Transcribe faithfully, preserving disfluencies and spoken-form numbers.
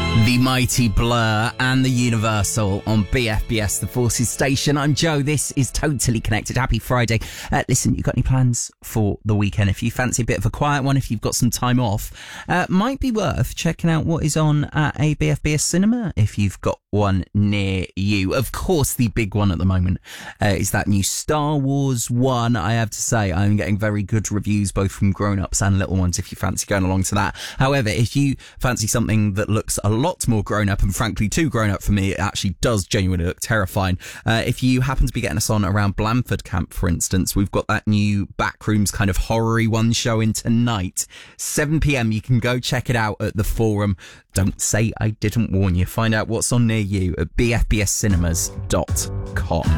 The mighty Blur and the Universal on B F B S, the Forces Station. I'm Joe. This is Totally Connected. Happy Friday. Uh, listen, you got any plans for the weekend? If you fancy a bit of a quiet one, if you've got some time off, uh, might be worth checking out what is on at a B F B S cinema if you've got one near you. Of course, the big one at the moment uh, is that new Star Wars one. I have to say, I'm getting very good reviews both from grown-ups and little ones if you fancy going along to that. However, if you fancy something that looks a lot more grown-up, and frankly too grown-up for me, it actually does genuinely look terrifying. Uh, if you happen to be getting us on around Blandford Camp, for instance, we've got that new Backrooms kind of horror-y one showing tonight. seven p.m. You can go check it out at the Forum. Don't say I didn't warn you. Find out what's on near you at b f b s cinemas dot com.